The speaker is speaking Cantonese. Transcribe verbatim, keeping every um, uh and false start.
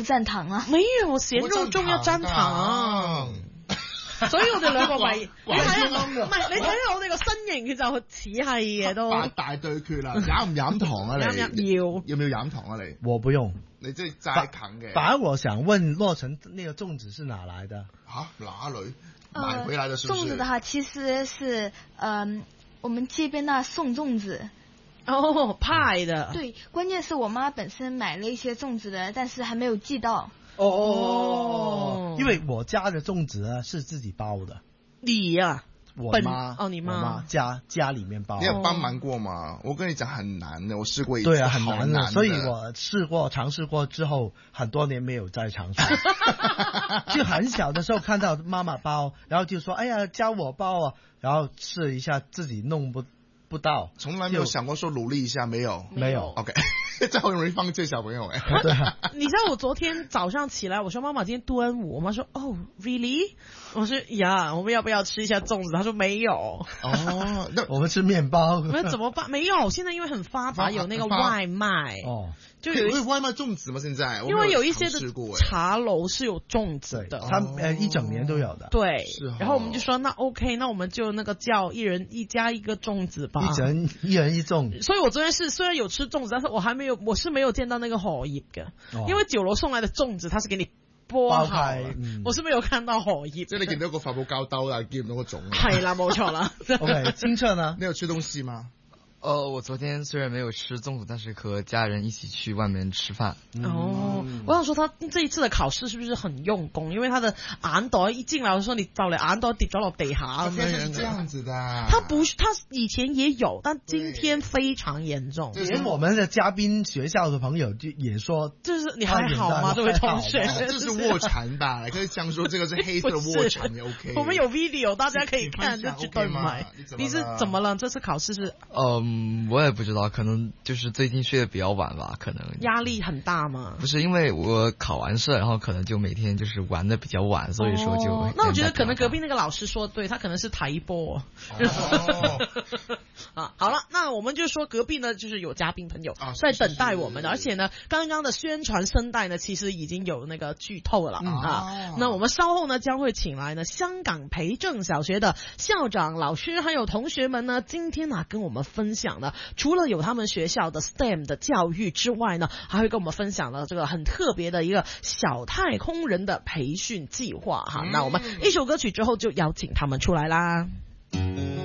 不蘸糖啊？ 沒有，鹹肉粽要蘸糖。所以我哋兩個咪，你睇下，唔係你睇下我哋個身形，佢就似係嘅都。 大大對決啦，飲唔飲糖啊你？ 飲飲要。 要唔要飲糖啊你？ 我不用。 你即係齋啃嘅。 反而我想問洛成，那個粽子是哪來的？ 嚇，哪裏買回來的？是不是？ 粽子的話，其實是，嗯、呃，我們街邊那送粽子。 哦，派的。 對，關鍵是我媽本身買了一些粽子的，但是還沒有寄到。 哦哦，因為我家的粽子呢是自己包的。 你呀、啊？ 我媽哦，你媽家家裡面包。 你有幫忙過嗎？我跟你講很難的，我試過一次。 對啊，很難的， 難的所以我試過嘗試過之後，很多年沒有再嘗試。就很小的時候看到媽媽包，然後就說：“哎呀，教我包啊！”然後試一下，自己弄不不到， 從來沒有想過說努力一下，沒有， 沒有。 OK，這好容易放棄小朋友哎。 對啊， 你知道我昨天早上起來，我說媽媽今天端午，我媽說哦 ，really？ 我說呀，我們要不要吃一下粽子？她說沒有。 哦，那我們吃麵包。 那怎麼辦？沒有，現在因為很發達，有那個外賣哦。 就有一外賣粽子嗎？現在因為有一些的茶樓是有粽子的， 他呃一整年都有的。 對， 哦、 然後我們就說那 OK， 那我們就那個叫一人一家一個粽子吧， 一人一人一粽。 所以我昨天是雖然有吃粽子，但是我還沒有，我是沒有見到那個荷葉嘅，哦、因為酒樓送來的粽子，它是給你剝好，嗯、我是沒有看到荷葉。 即係你見到個發泡膠兜但係見唔到個粽。 係啦，冇錯啦。 OK，清澈呢？ 你有吃東西嗎？ 呃，我昨天雖然沒有吃粽子，但是和家人一起去外面吃飯。 哦，我想說他這一次的考試是不是很用功？因為他的眼袋一進來，我說你就嚟眼袋跌咗落地下咁樣樣。 是這樣子的。 他不是，他以前也有，但今天非常嚴重。 連我們的嘉賓學校的朋友就也說， 就是你還好嗎？這位同學， 這是臥蠶吧？可以這樣說，這個是黑色的臥蠶也 OK。 我們有 video，大家可以看，就絕對唔係。你是怎麼了？這次考試是？ 嗯。嗯，我也不知道，可能就是最近睡得比較晚吧，可能壓力很大嗎？ 不是，因為我考完試，然後可能就每天就是玩得比較晚，所以說就、哦。 那我覺得可能隔壁那個老師說對，他可能是台播。哦、啊，好了，那我們就說隔壁呢，就是有嘉賓朋友在等待我們的，而且呢，剛剛的宣傳聲帶呢，其實已經有那個劇透了、嗯、啊。那我們稍後呢，將會請來呢香港培正小學的校長、老師還有同學們呢，今天呢、啊、跟我們分享呢，除了有他們學校的 S T E M 的教育之外呢，還會跟我們分享了這個很特別的一個小太空人的培訓計劃哈。嗯、那我們一首歌曲之後就邀請他們出來啦。